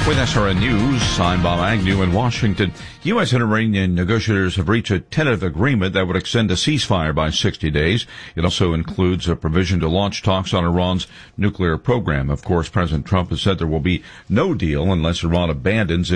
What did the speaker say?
With SRN News, I'm Bob Agnew in Washington. U.S. and Iranian negotiators have reached a tentative agreement that would extend a ceasefire by 60 days. It also includes a provision to launch talks on Iran's nuclear program. Of course, President Trump has said there will be no deal unless Iran abandons